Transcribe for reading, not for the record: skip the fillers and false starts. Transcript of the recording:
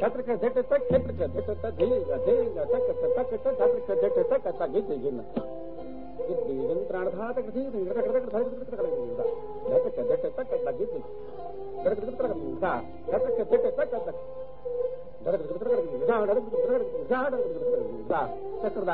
ಛತ್ರಕ ಝಟ ತಕ್ ಛತ್ರಕ ಝಟ ಧೀಗ ಧೀಗ ತಕ ತಕ ಛತ್ರಕ ಝಟ ತಕ ತಕ ಗಿದ್ದೆ ಗಿನ್ನ ಗಿದ್ದೆ ಗಿನ್ನ ಪ್ರಾಣಧಾತ ಕೃತಿ ಗಿಡ ಗಿಡ ಗಿಡ ಗಿಡ ಗಿಡ ಝಟಕ ಝಟ ತಕ ತಕ ಗಿದ್ದೆ ಗಿಡ ಗಿಡ ಗಿಡ ಗಿಡ ಛತ್ರಕ ಝಟ ತಕ ತಕ ಗಿಡ ಗಿಡ ಗಿಡ ಗಿಡ ಗಿಡ ಗಿಡ ಗಿಡ ಗಿಡ ಗಿಡ ಗಿಡ ಗಿಡ